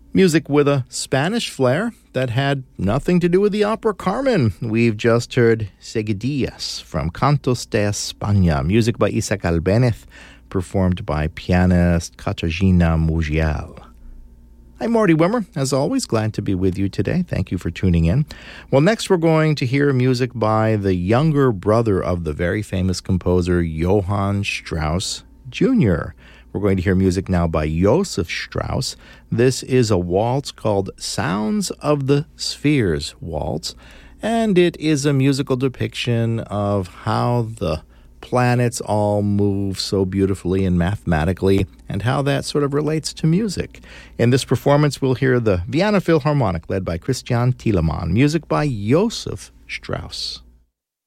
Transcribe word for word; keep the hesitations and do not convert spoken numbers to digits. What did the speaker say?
Music with a Spanish flair that had nothing to do with the opera Carmen. We've just heard Seguidillas from Cantos de España, music by Isaac Albéniz, performed by pianist Katarzyna Muziel. I'm Marty Wimmer, as always, glad to be with you today. Thank you for tuning in. Well, next we're going to hear music by the younger brother of the very famous composer Johann Strauss Junior We're going to hear music now by Joseph Strauss. This is a waltz called Sounds of the Spheres Waltz, and it is a musical depiction of how the planets all move so beautifully and mathematically, and how that sort of relates to music. In this performance, we'll hear the Vienna Philharmonic, led by Christian Thielemann, music by Joseph Strauss.